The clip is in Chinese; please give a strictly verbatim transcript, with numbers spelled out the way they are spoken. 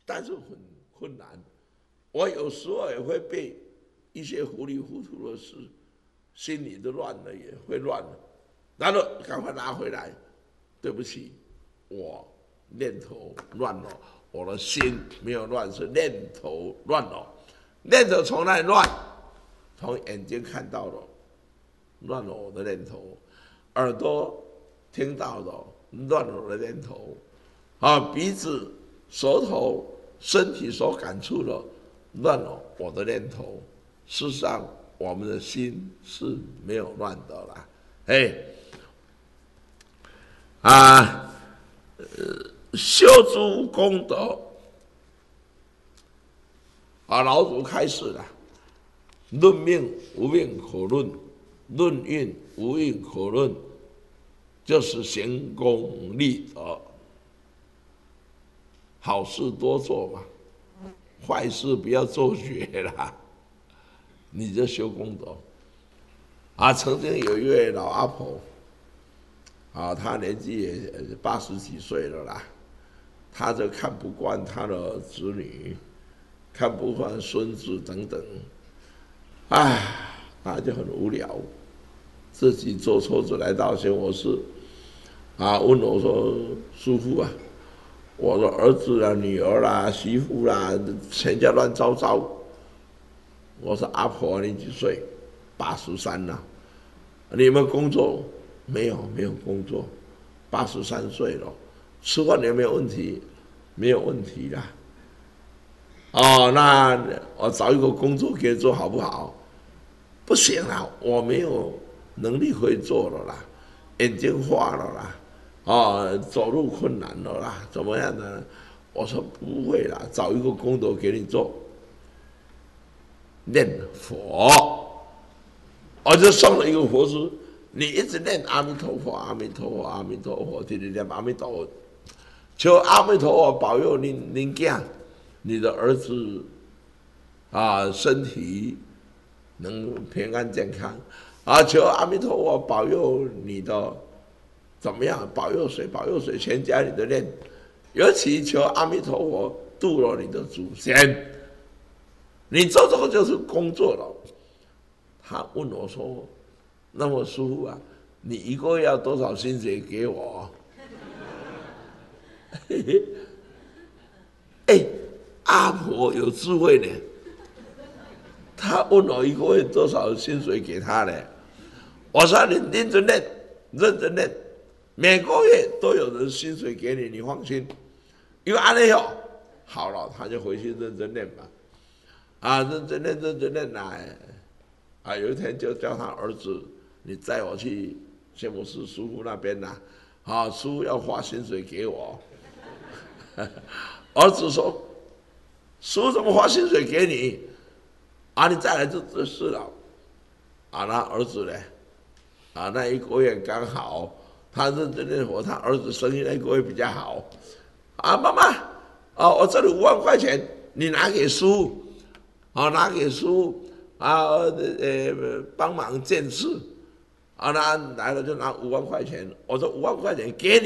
但是很困难。我有时候也会被一些糊里糊涂的事，心里都乱了，也会乱了，然后赶快拿回来。对不起，我念头乱了，我的心没有乱，是念头乱了。念头从哪里乱？从眼睛看到了，乱了我的念头；耳朵听到了，乱了我的念头；啊，鼻子、舌头、身体所感触了，乱了我的念头。事实上，我们的心是没有乱的啦。哎，啊，呃，修诸功德。啊，老祖开始了，论命无命可论，论运无运可论，就是行功立德，好事多做嘛，坏事不要做绝啦，你就修功德。啊，曾经有一位老阿婆，啊，她年纪也八十几岁了啦，她就看不惯她的子女。看不惯孙子等等，唉，他就很无聊，自己做错事来道歉。我是啊，问我说：“叔父啊，我的儿子啦、女儿啦、媳妇啦，全家乱糟糟。”我说：“阿婆，你几岁？八十三了。你有没有工作？没有，没有工作。八十三岁了，吃饭有没有问题？没有问题啦。”哦，那我找一个工作给你做好不好？不行啦，我没有能力会做了啦，眼睛花了啦，哦，走路困难了啦，怎么样呢？我说不会啦，找一个工作给你做，念佛，我就送了一个佛书，你一直念阿弥陀佛，阿弥陀佛，阿弥陀佛，天天念阿弥陀佛，求阿弥陀佛保佑您您囝。你的儿子啊，身体能平安健康啊！求阿弥陀佛保佑你的怎么样？保佑谁？保佑谁？全家你的念，尤其求阿弥陀佛度了你的祖先。你做这个就是工作了。他问我说：“那么师父啊，你一个月要多少薪水给我？”嘿嘿，哎。阿婆有智慧呢，他问我一个月多少薪水给他呢？我说你认真念，认真念，每个月都有人薪水给你，你放心。因为安利后好了，他就回去认真念吧。啊，认真念，认真念来，啊，有一天就叫他儿子，你载我去谢姆斯叔父那边呐，啊，叔父要发薪水给我。儿子说。叔怎么发薪水给你？啊，你再来就这事了。啊，那儿子呢？啊，那一个月刚好，他认真念佛，他儿子生意那一个月比较好。啊，妈妈，啊，我这里五万块钱，你拿给叔，啊，拿给叔，啊，呃，帮忙建设。啊，那来了就拿五万块钱，我说五万块钱给你。